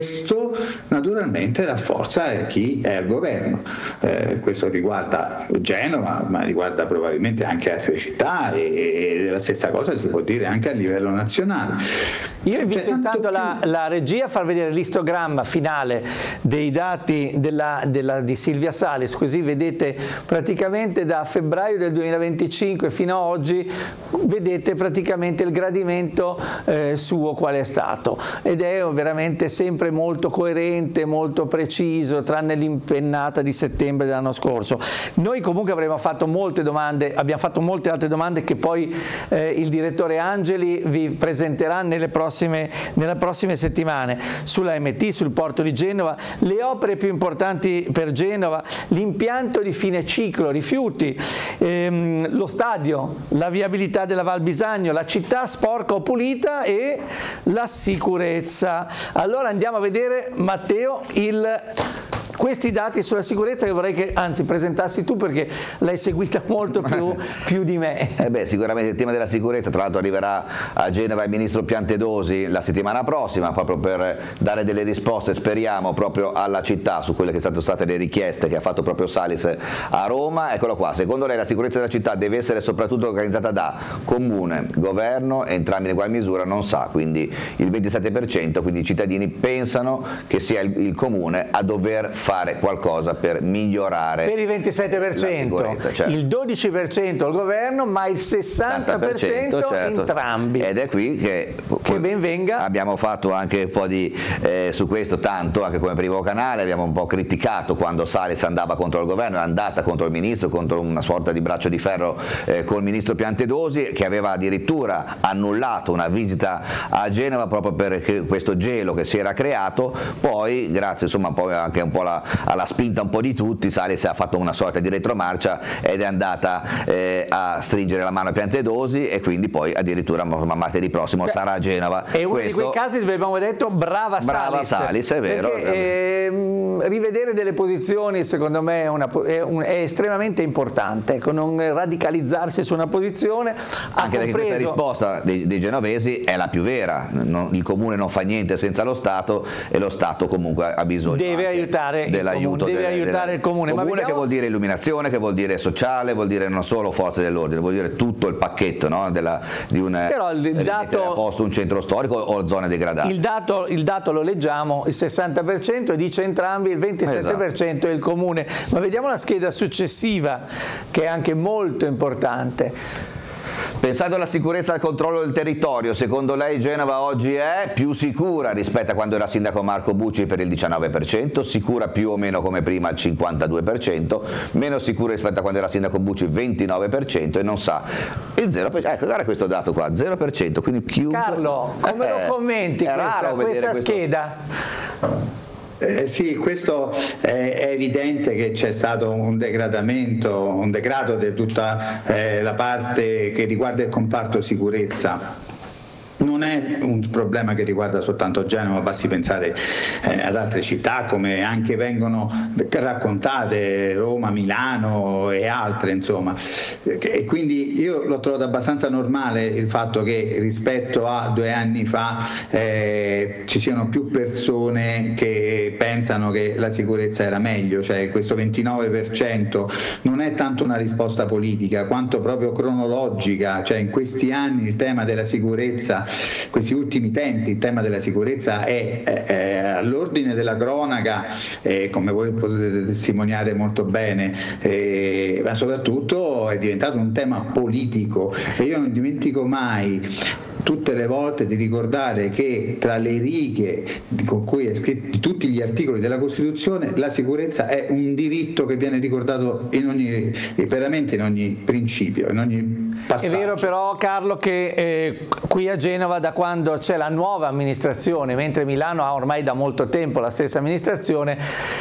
questo naturalmente rafforza chi è al governo. Questo riguarda Genova, ma riguarda probabilmente anche altre città, e la stessa cosa si può dire anche a livello nazionale. Io invito intanto la regia a far vedere l'istogramma finale dei dati di Silvia Salis, così vedete praticamente da febbraio del 2025 fino ad oggi, vedete praticamente il gradimento suo qual è stato, ed è veramente sempre molto coerente, molto preciso, tranne l'impennata di settembre dell'anno scorso. Noi comunque avremo fatto molte domande, abbiamo fatto molte altre domande che poi il direttore Angeli vi presenterà nelle prossime settimane, sulla MT, sul porto di Genova, le opere più importanti per Genova, l'impianto di fine ciclo rifiuti, lo stadio, la viabilità della Val Bisagno, la città sporca o pulita e la sicurezza. Allora andiamo a vedere, Matteo, questi dati sulla sicurezza, che vorrei che anzi presentassi tu, perché l'hai seguita molto più di me. Sicuramente il tema della sicurezza, tra l'altro arriverà a Genova il ministro Piantedosi la settimana prossima, proprio per dare delle risposte, speriamo, proprio alla città su quelle che sono state le richieste che ha fatto proprio Salis a Roma. Eccolo qua, secondo lei la sicurezza della città deve essere soprattutto organizzata da comune, governo, entrambi in quale misura non sa, quindi il 27%, quindi i cittadini pensano che sia il comune a dover fare qualcosa per migliorare per il 27%, certo. Il 12% il governo, ma il 60% certo. Entrambi. Ed è qui che ben venga. Abbiamo fatto anche un po' di su questo, tanto anche come primo canale abbiamo un po' criticato quando Salis andava contro il governo, è andata contro il ministro, contro una sorta di braccio di ferro col ministro Piantedosi, che aveva addirittura annullato una visita a Genova proprio per questo gelo che si era creato. Poi grazie insomma poi anche un po' alla spinta un po' di tutti, Salis ha fatto una sorta di retromarcia ed è andata a stringere la mano a Piantedosi, e quindi poi addirittura martedì prossimo sarà a Genova. È uno di quei casi dove abbiamo detto brava Salis, è vero, perché rivedere delle posizioni secondo me è estremamente importante, ecco, non radicalizzarsi su una posizione. Anche perché questa risposta dei genovesi è la più vera, il comune non fa niente senza lo Stato, e lo Stato comunque ha bisogno, deve aiutare dell'aiuto, deve aiutare il comune. Ma che vuol dire illuminazione, che vuol dire sociale, vuol dire non solo forze dell'ordine, vuol dire tutto il pacchetto, no? Di mettere a posto un centro storico o zone degradate. Il dato lo leggiamo, il 60% dice entrambi, il 27% è il comune. Ma vediamo la scheda successiva, che è anche molto importante. Pensando alla sicurezza e al controllo del territorio, secondo lei Genova oggi è più sicura rispetto a quando era sindaco Marco Bucci per il 19%, sicura più o meno come prima al 52%, meno sicura rispetto a quando era sindaco Bucci 29%, e non sa il 0%. Ecco, guarda questo dato qua, 0%, quindi chiunque... Carlo, come lo commenti questa scheda? Sì, questo è evidente che c'è stato un degrado di tutta la parte che riguarda il comparto sicurezza. Non è un problema che riguarda soltanto Genova, basti pensare ad altre città come anche vengono raccontate, Roma, Milano e altre, insomma. E quindi io l'ho trovato abbastanza normale il fatto che rispetto a 2 anni fa ci siano più persone che pensano che la sicurezza era meglio, cioè questo 29% non è tanto una risposta politica quanto proprio cronologica, cioè in questi anni il tema della sicurezza, questi ultimi tempi il tema della sicurezza è all'ordine della cronaca, come voi potete testimoniare molto bene, ma soprattutto è diventato un tema politico, e io non dimentico mai tutte le volte di ricordare che tra le righe con cui è scritto tutti gli articoli della Costituzione la sicurezza è un diritto che viene ricordato veramente in ogni principio, in ogni passaggio. È vero però, Carlo, che qui a Genova, da quando c'è la nuova amministrazione, mentre Milano ha ormai da molto tempo la stessa amministrazione,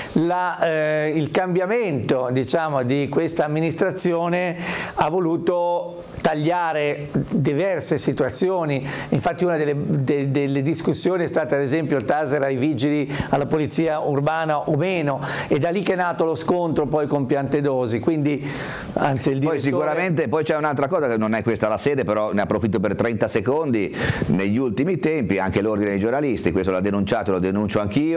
il cambiamento, diciamo, di questa amministrazione ha voluto tagliare diverse situazioni. Infatti una delle discussioni è stata ad esempio il taser ai vigili, alla polizia urbana o meno, e da lì che è nato lo scontro poi con Piantedosi, quindi anzi il direttore... Poi sicuramente poi c'è un'altra cosa, che non è questa la sede, però ne approfitto per 30 secondi, negli ultimi tempi anche l'ordine dei giornalisti, questo l'ha denunciato, lo denuncio anch'io,